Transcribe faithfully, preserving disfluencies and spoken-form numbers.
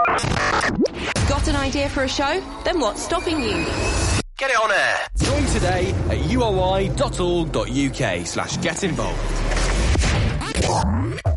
Got an idea for a show? Then what's stopping you? Get it on air. Join today at uoi.org.uk slash get involved.